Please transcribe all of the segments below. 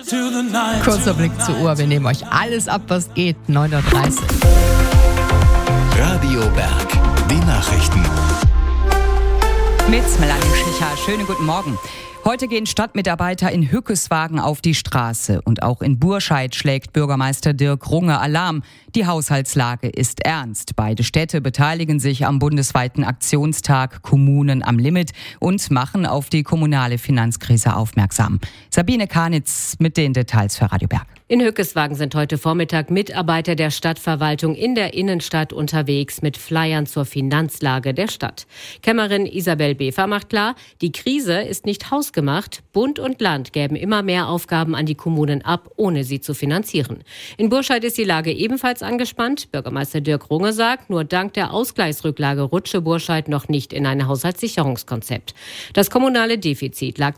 Kurzer Blick zur Uhr, wir nehmen euch alles ab, was geht. 9:30 Uhr. Radio Berg, die Nachrichten. Mit Melanie Schlicher. Schönen guten Morgen. Heute gehen Stadtmitarbeiter in Hückeswagen auf die Straße. Und auch in Burscheid schlägt Bürgermeister Dirk Runge Alarm. Die Haushaltslage ist ernst. Beide Städte beteiligen sich am bundesweiten Aktionstag Kommunen am Limit und machen auf die kommunale Finanzkrise aufmerksam. Sabine Karnitz mit den Details für Radio Berg. In Hückeswagen sind heute Vormittag Mitarbeiter der Stadtverwaltung in der Innenstadt unterwegs mit Flyern zur Finanzlage der Stadt. Kämmerin Isabel Befer macht klar, die Krise ist nicht hausgemacht. Bund und Land gäben immer mehr Aufgaben an die Kommunen ab, ohne sie zu finanzieren. In Burscheid ist die Lage ebenfalls angespannt. Bürgermeister Dirk Runge sagt, nur dank der Ausgleichsrücklage rutsche Burscheid noch nicht in ein Haushaltssicherungskonzept. Das kommunale Defizit lag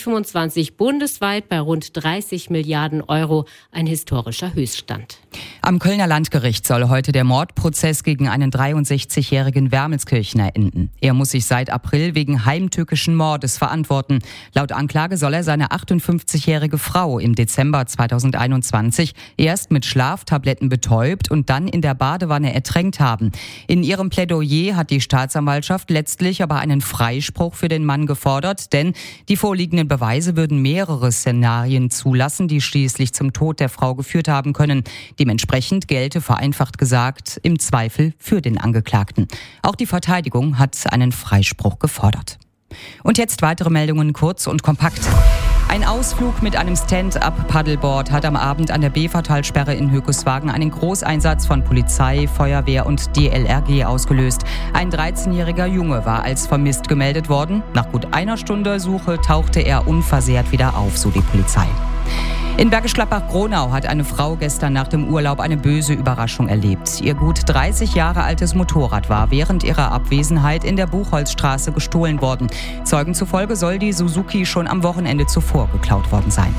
2025 bundesweit bei rund 30 Milliarden Euro. Ein historischer Höchststand. Am Kölner Landgericht soll heute der Mordprozess gegen einen 63-jährigen Wermelskirchner enden. Er muss sich seit April wegen heimtückischen Mordes verantworten. Laut Anklage soll er seine 58-jährige Frau im Dezember 2021 erst mit Schlaftabletten betäubt und dann in der Badewanne ertränkt haben. In ihrem Plädoyer hat die Staatsanwaltschaft letztlich aber einen Freispruch für den Mann gefordert, denn die vorliegenden Beweise würden mehrere Szenarien zulassen, die schließlich zum Tod der Frau geführt haben können. Dementsprechend gelte, vereinfacht gesagt, im Zweifel für den Angeklagten. Auch die Verteidigung hat einen Freispruch gefordert. Und jetzt weitere Meldungen kurz und kompakt. Ein Ausflug mit einem Stand-up-Paddleboard hat am Abend an der Bevertalsperre in Hückeswagen einen Großeinsatz von Polizei, Feuerwehr und DLRG ausgelöst. Ein 13-jähriger Junge war als vermisst gemeldet worden. Nach gut einer Stunde Suche tauchte er unversehrt wieder auf, so die Polizei. In Bergisch Gladbach-Gronau hat eine Frau gestern nach dem Urlaub eine böse Überraschung erlebt. Ihr gut 30 Jahre altes Motorrad war während ihrer Abwesenheit in der Buchholzstraße gestohlen worden. Zeugen zufolge soll die Suzuki schon am Wochenende zuvor geklaut worden sein.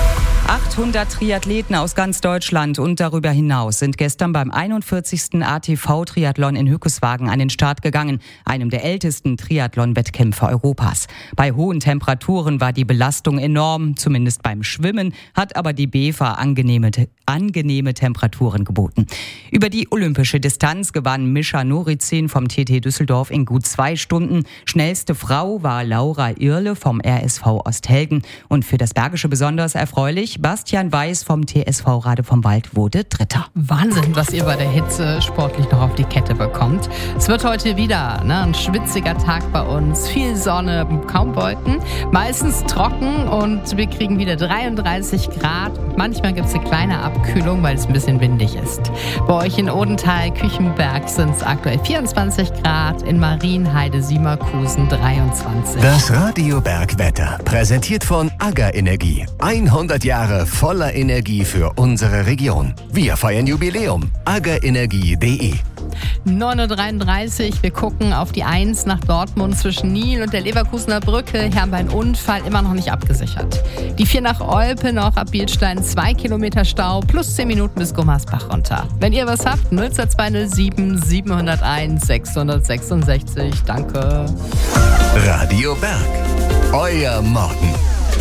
800 Triathleten aus ganz Deutschland und darüber hinaus sind gestern beim 41. ATV-Triathlon in Hückeswagen an den Start gegangen, einem der ältesten Triathlon-Wettkämpfe Europas. Bei hohen Temperaturen war die Belastung enorm, zumindest beim Schwimmen, hat aber die BEFA angenehme Temperaturen geboten. Über die olympische Distanz gewann Mischa Norizin vom TT Düsseldorf in gut 2 Stunden. Schnellste Frau war Laura Irle vom RSV Osthelden. Und für das Bergische besonders erfreulich, Bastian Weiß vom TSV Rade vom Wald wurde Dritter. Wahnsinn, was ihr bei der Hitze sportlich noch auf die Kette bekommt. Es wird heute wieder ein schwitziger Tag bei uns. Viel Sonne, kaum Wolken, meistens trocken und wir kriegen wieder 33 Grad. Manchmal gibt es eine kleine Abkühlung, weil es ein bisschen windig ist. Bei euch in Odenthal, Küchenberg sind es aktuell 24 Grad, in Marienheide, Siemerkusen 23. Das Radio Berg Wetter, präsentiert von AGA Energie. 100 Jahre voller Energie für unsere Region. Wir feiern Jubiläum. agaenergie.de 9:33 Uhr, wir gucken auf die 1 nach Dortmund zwischen Nil und der Leverkusener Brücke. Hier haben wir einen Unfall immer noch nicht abgesichert. Die 4 nach Olpe noch ab Bielstein, 2 Kilometer Stau, plus 10 Minuten bis Gummersbach runter. Wenn ihr was habt, 02207 701 666. Danke. Radio Berg, euer Morgen.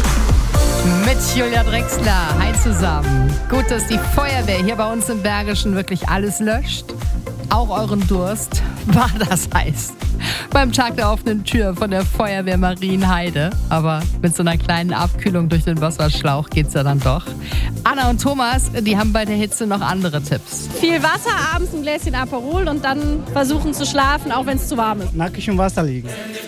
Mit Julia Drexler. Hi zusammen. Gut, dass die Feuerwehr hier bei uns im Bergischen wirklich alles löscht. Auch euren Durst war das heiß. Beim Tag der offenen Tür von der Feuerwehr Marienheide. Aber mit so einer kleinen Abkühlung durch den Wasserschlauch geht's ja dann doch. Anna und Thomas, die haben bei der Hitze noch andere Tipps. Viel Wasser, abends ein Gläschen Aperol und dann versuchen zu schlafen, auch wenn es zu warm ist. Nackig im Wasser liegen.